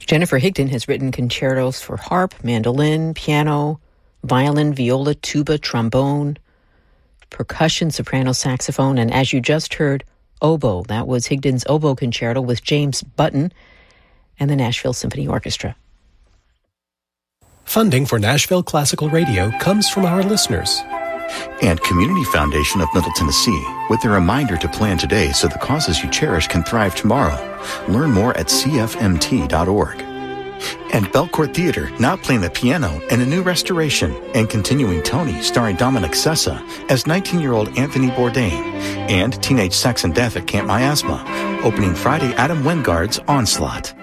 Jennifer Higdon has written concertos for harp, mandolin, piano, violin, viola, tuba, trombone, percussion, soprano, saxophone, and as you just heard, oboe. That was Higdon's oboe concerto with James Button and the Nashville Symphony Orchestra. Funding for Nashville Classical Radio comes from our listeners. And Community Foundation of Middle Tennessee, with a reminder to plan today so the causes you cherish can thrive tomorrow. Learn more at cfmt.org. And Belcourt Theater, now playing the piano in a new restoration, and Continuing Tony, starring Dominic Sessa as 19-year-old Anthony Bourdain, and Teenage Sex and Death at Camp Miasma, opening Friday Adam Wingard's Onslaught.